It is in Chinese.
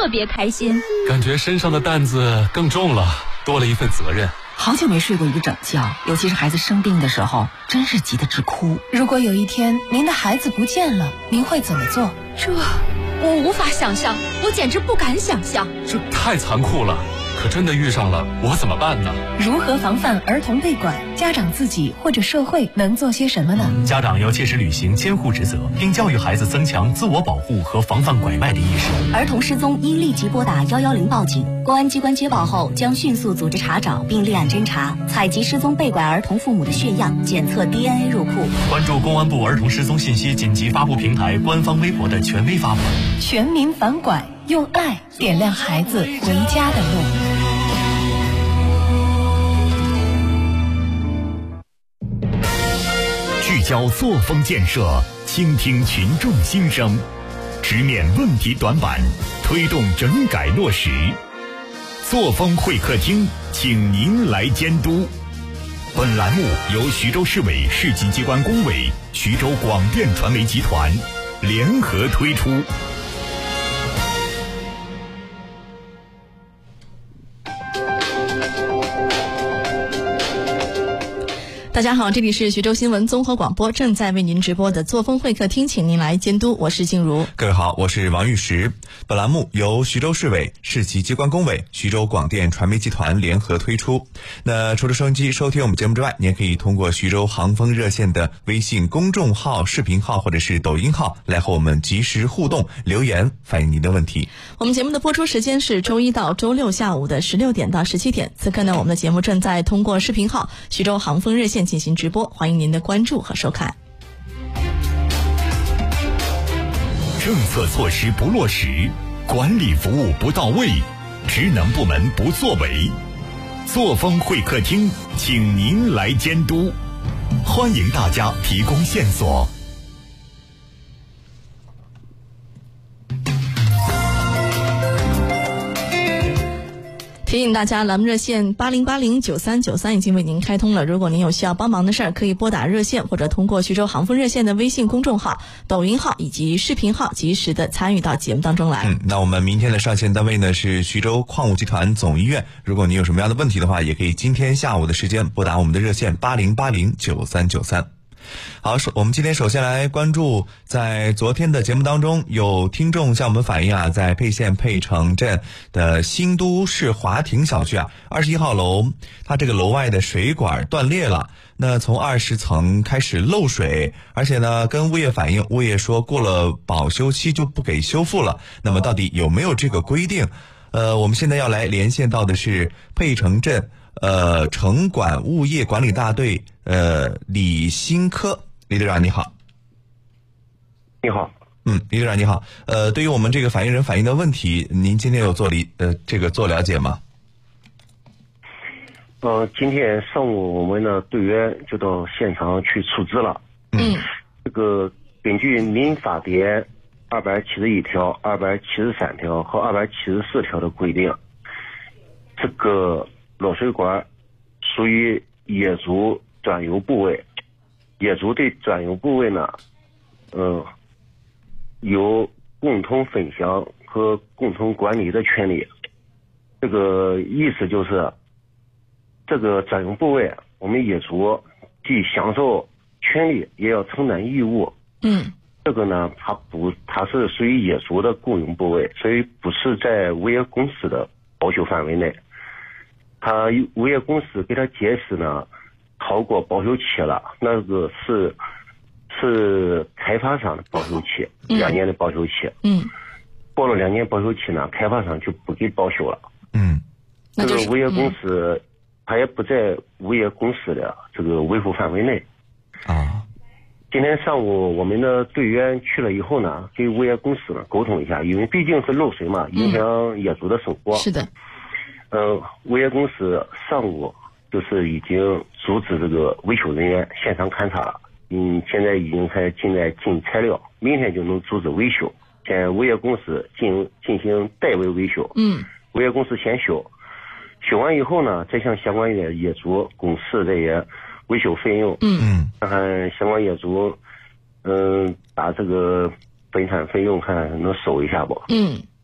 特别开心。 感觉身上的担子更重了，多了一份责任。 好久没睡过一个整觉，尤其是孩子生病的时候，真是急得直哭。 如果有一天您的孩子不见了，您会怎么做？ 这我无法想象，我简直不敢想象。 这太残酷了，可真的遇上了，我怎么办呢？ 如何防范儿童被拐？家长自己或者社会能做些什么呢？ 家长要切实履行监护职责，并教育孩子增强自我保护和防范拐卖的意识。 儿童失踪应立即拨打110报警，公安机关接报后将迅速组织查找并立案侦查，采集失踪被拐儿童父母的血样，检测 DNA 入库。 关注公安部儿童失踪信息紧急发布平台官方微博的权威发布。 全民反拐，用爱点亮孩子回家的路。 聚焦作风建设，倾听群众心声，直面问题短板，推动整改落实。作风会客厅，请您来监督。本栏目由徐州市委市级机关工委、徐州广电传媒集团联合推出。 大家好，这里是徐州新闻综合广播，正在为您直播的作风会客厅，请您来监督，我是静茹。 各位好，我是王玉石。本栏目由徐州市委市级机关工委、徐州广电传媒集团联合推出。那除了收音机收听我们节目之外，您也可以通过徐州航风热线的微信公众号、视频号或者是抖音号来和我们及时互动留言，反映您的问题。 我们节目的播出时间是周一到周六下午的16点到17点。此刻呢，我们的节目正在通过视频号徐州航风热线进行直播，欢迎您的关注和收看。 政策措施不落实，管理服务不到位，职能部门不作为，作风会客厅，请您来监督，欢迎大家提供线索。 提醒大家，栏目热线80809393已经为您开通了。如果您有需要帮忙的事儿，可以拨打热线，或者通过徐州航风热线的微信公众号、抖音号以及视频号，及时的参与到节目当中来。 那我们明天的上线单位呢是徐州矿物集团总医院。如果您有什么样的问题的话，也可以今天下午的时间拨打我们的热线80809393。好，我们今天首先来关注，在昨天的节目当中，有听众向我们反映啊，在沛县沛城镇的新都市华庭小区啊21号楼，它这个楼外的水管断裂了，那从20层开始漏水，而且呢跟物业反映，物业说过了保修期就不给修复了。那么到底有没有这个规定？我们现在要来连线到的是沛城镇城管物业管理大队李新科，李队长你好。 你好。 李队长你好。对于我们这个反映人反映的问题，您今天有做了解吗？ 今天上午我们的队员就到现场去处置了。这个根据民法典271条、273条和274条的规定，这个漏水管属于业主专有部位，业主对专有部位呢，有共同分享和共同管理的权利。这个意思就是，这个专有部位，我们业主既享受权利，也要承担义务。这个呢，它是属于业主的共用部位，所以不是在物业公司的保修范围内。他物业公司给他解释呢，超过保修期了，那个是开发商的保修期，2年的保修期。过了2年保修期呢，开发商就不给保修了。这个物业公司他也不在物业公司的这个维护范围内。今天上午我们的队员去了以后呢，跟物业公司呢沟通一下，因为毕竟是漏水嘛，影响业主的生活。 是的。 物业公司上午就是已经组织这个维修人员现场勘察了。现在已经开始进材料，明天就能组织维修。现在物业公司进行代为维修。物业公司先修完以后呢，再向相关业主公示这些维修费用。看看相关业主把这个分摊费用看看能收一下不。